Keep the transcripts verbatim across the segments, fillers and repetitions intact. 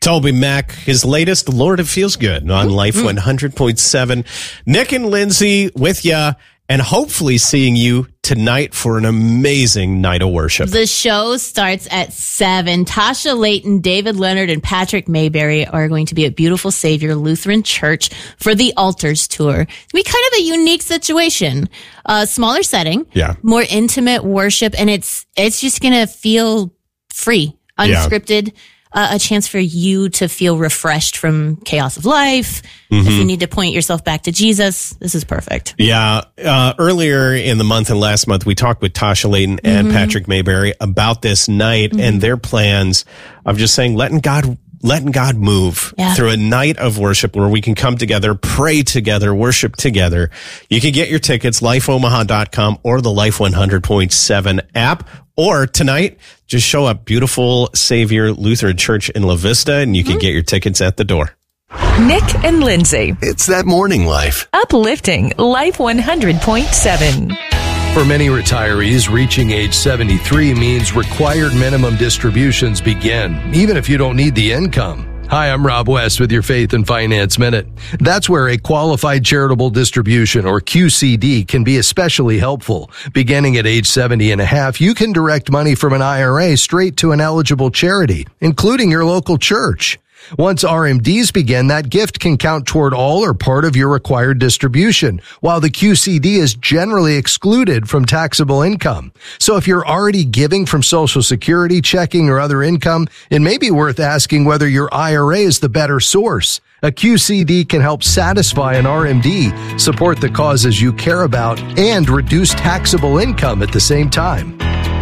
Toby Mac, his latest, Lord, It Feels Good, on Life mm-hmm. one hundred point seven. Nick and Lindsay with ya, and hopefully seeing you tonight for an amazing night of worship. The show starts at seven. Tasha Layton, David Leonard, and Patrick Mayberry are going to be at Beautiful Savior Lutheran Church for the Altars Tour. It's be kind of a unique situation. A smaller setting, yeah, more intimate worship, and it's it's just going to feel free, unscripted. Yeah. Uh, a chance for you to feel refreshed from chaos of life. Mm-hmm. If you need to point yourself back to Jesus, this is perfect. Yeah. Uh, earlier in the month and last month, we talked with Tasha Layton and mm-hmm. Patrick Mayberry about this night mm-hmm. and their plans of just saying, letting God letting God move yeah. through a night of worship where we can come together, pray together, worship together. You can get your tickets, life omaha dot com or the Life one hundred point seven app. Or tonight, just show up Beautiful Savior Lutheran Church in La Vista, and you can mm-hmm. get your tickets at the door. Nick and Lindsay. It's that morning life. Uplifting Life one hundred point seven. For many retirees, reaching age seventy-three means required minimum distributions begin, even if you don't need the income. Hi, I'm Rob West with your Faith and Finance Minute. That's where a qualified charitable distribution, or Q C D, can be especially helpful. Beginning at age seventy and a half, you can direct money from an I R A straight to an eligible charity, including your local church. Once R M Ds begin, that gift can count toward all or part of your required distribution, while the Q C D is generally excluded from taxable income. So if you're already giving from Social Security, checking, or other income, it may be worth asking whether your I R A is the better source. A Q C D can help satisfy an R M D, support the causes you care about, and reduce taxable income at the same time.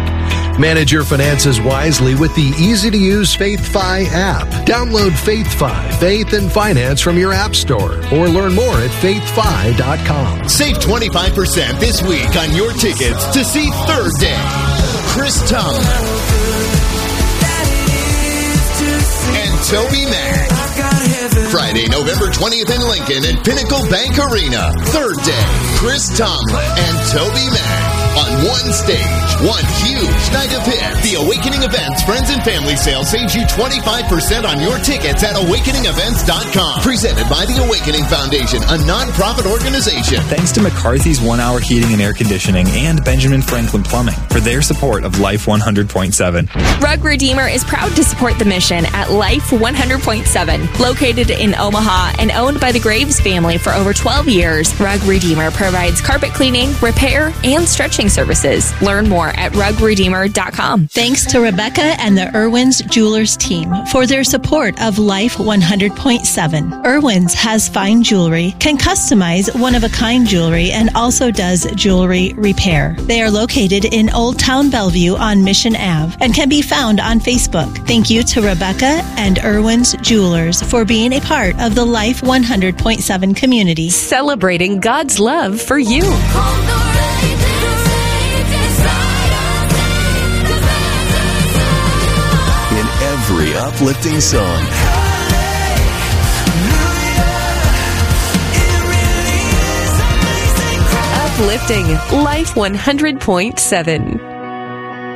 Manage your finances wisely with the easy-to-use FaithFi app. Download FaithFi, Faith and Finance from your app store, or learn more at faith fi dot com. Save twenty-five percent this week on your tickets to see Third Day. Chris Tomlin and Toby Mac. Friday, November twentieth in Lincoln at Pinnacle Bank Arena. Third Day, Chris Tomlin and Toby Mac. On one stage, one huge night of hits. The Awakening Events Friends and Family Sale saves you twenty-five percent on your tickets at awakening events dot com. Presented by the Awakening Foundation, a non-profit organization. Thanks to McCarthy's One Hour Heating and Air Conditioning and Benjamin Franklin Plumbing for their support of Life one hundred point seven. Rug Redeemer is proud to support the mission at Life one hundred point seven. Located in Omaha and owned by the Graves family for over twelve years, Rug Redeemer provides carpet cleaning, repair, and stretching services. Learn more at rug redeemer dot com. Thanks to Rebecca and the Irwin's Jewelers team for their support of Life one hundred point seven. Irwin's has fine jewelry, can customize one-of-a-kind jewelry, and also does jewelry repair. They are located in Old Town Bellevue on Mission Avenue and can be found on Facebook. Thank you to Rebecca and Irwin's Jewelers for being a part of the Life one hundred point seven community. Celebrating God's love for you. Every uplifting song. Uplifting Life one hundred point seven.